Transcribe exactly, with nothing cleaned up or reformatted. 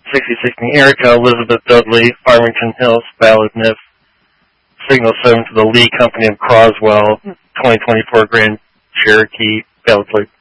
sixty sixteen Erica, Elizabeth Dudley, Farmington Hills, Ballard N I F, Signal seven to the Lee Company of Croswell, twenty twenty-four Grand Cherokee, Ballard Plate